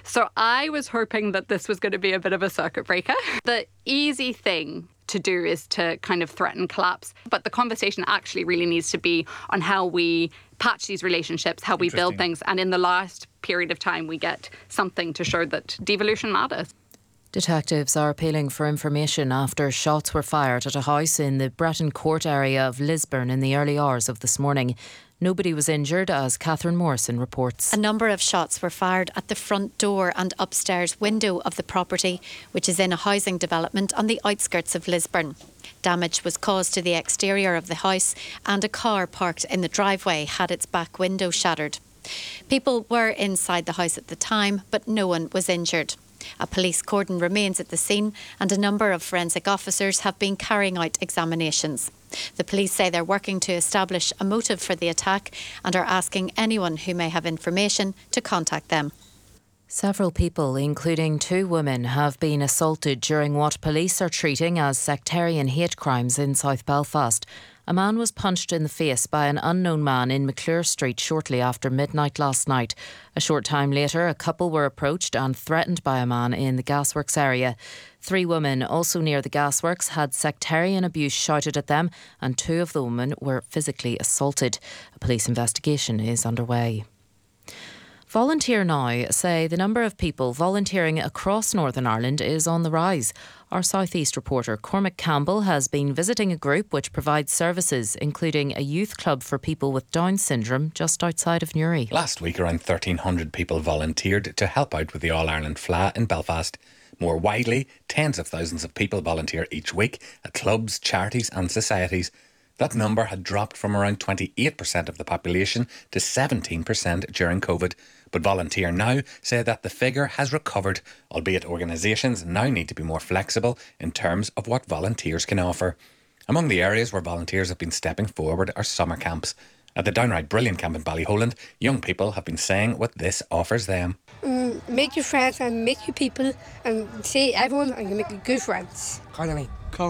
So I was hoping that this was going to be a bit of a circuit breaker. The easy thing to do is to kind of threaten collapse. But the conversation actually really needs to be on how we patch these relationships, how we build things. And in the last period of time, we get something to show that devolution matters. Detectives are appealing for information after shots were fired at a house in the Breton Court area of Lisburn in the early hours of this morning. Nobody was injured, as Catherine Morrison reports. A number of shots were fired at the front door and upstairs window of the property, which is in a housing development on the outskirts of Lisburn. Damage was caused to the exterior of the house, and a car parked in the driveway had its back window shattered. People were inside the house at the time, but no one was injured. A police cordon remains at the scene, and a number of forensic officers have been carrying out examinations. The police say they're working to establish a motive for the attack and are asking anyone who may have information to contact them. Several people, including 2 women, have been assaulted during what police are treating as sectarian hate crimes in South Belfast. A man was punched in the face by an unknown man in McClure Street shortly after midnight last night. A short time later, a couple were approached and threatened by a man in the gasworks area. 3 women, also near the gasworks, had sectarian abuse shouted at them, and 2 of the women were physically assaulted. A police investigation is underway. Volunteer Now say the number of people volunteering across Northern Ireland is on the rise. Our South East reporter Cormac Campbell has been visiting a group which provides services, including a youth club for people with Down syndrome just outside of Newry. Last week, around 1,300 people volunteered to help out with the All-Ireland Fleadh in Belfast. More widely, tens of thousands of people volunteer each week at clubs, charities and societies. That number had dropped from around 28% of the population to 17% during COVID. But Volunteer Now say that the figure has recovered, albeit organisations now need to be more flexible in terms of what volunteers can offer. Among the areas where volunteers have been stepping forward are summer camps. At the Downright Brilliant camp in Ballyholland, young people have been saying what this offers them. Make your friends and make your people and see everyone and you make good friends. Colouring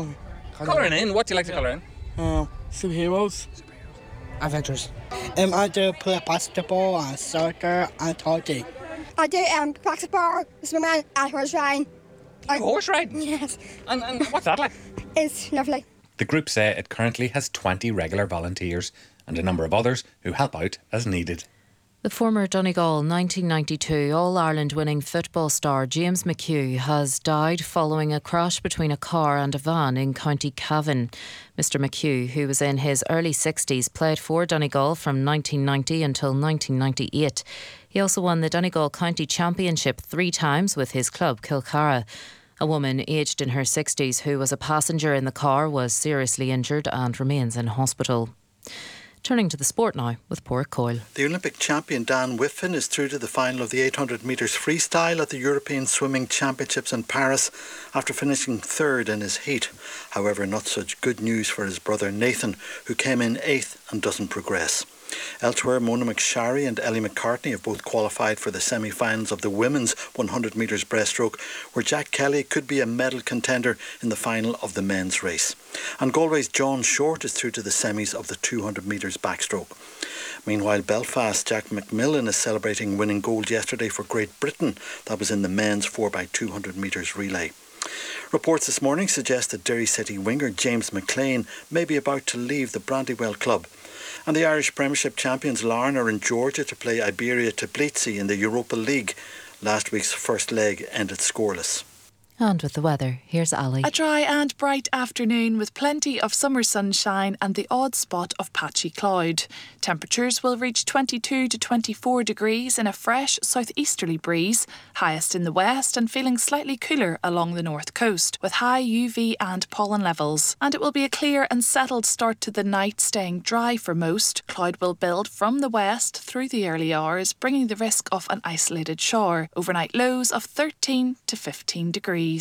in? What do you like to colour in? Superheroes. Adventures. I do play basketball and soccer and hockey. I do basketball, swimming and horse riding. Horse riding? Yes. And what's that like? It's lovely. The group say it currently has 20 regular volunteers and a number of others who help out as needed. The former Donegal 1992 All-Ireland winning football star James McHugh has died following a crash between a car and a van in County Cavan. Mr McHugh, who was in his early 60s, played for Donegal from 1990 until 1998. He also won the Donegal County Championship 3 times with his club Kilcara. A woman aged in her 60s who was a passenger in the car was seriously injured and remains in hospital. Turning to the sport now with Pádraig Coyle. The Olympic champion Dan Whiffen is through to the final of the 800 metres freestyle at the European Swimming Championships in Paris after finishing 3rd in his heat. However, not such good news for his brother Nathan, who came in 8th and doesn't progress. Elsewhere, Mona McSharry and Ellie McCartney have both qualified for the semi-finals of the women's 100 metres breaststroke, where Jack Kelly could be a medal contender in the final of the men's race. And Galway's John Short is through to the semis of the 200 metres backstroke. Meanwhile, Belfast Jack McMillan is celebrating winning gold yesterday for Great Britain. That was in the men's 4x200 metres relay. Reports this morning suggest that Derry City winger James McLean may be about to leave the Brandywell club. And the Irish Premiership champions Larne are in Georgia to play Iberia Tbilisi in the Europa League. Last week's first leg ended scoreless. And with the weather, here's Ali. A dry and bright afternoon with plenty of summer sunshine and the odd spot of patchy cloud. Temperatures will reach 22 to 24 degrees in a fresh southeasterly breeze, highest in the west and feeling slightly cooler along the north coast, with high UV and pollen levels. And it will be a clear and settled start to the night, staying dry for most. Cloud will build from the west through the early hours, bringing the risk of an isolated shower. Overnight lows of 13 to 15 degrees.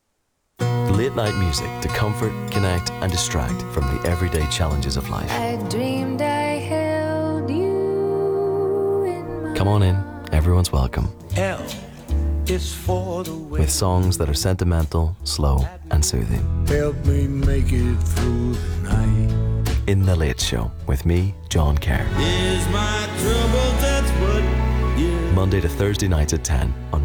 Late night music to comfort, connect and distract from the everyday challenges of life. I dreamed I held you in my Come on in, everyone's welcome. L is for the way. With songs that are sentimental, slow and soothing. Help me make it through the night. In The Late Show with me, John Kerr. Is my trouble, that's what, yeah. Monday to Thursday nights at 10 on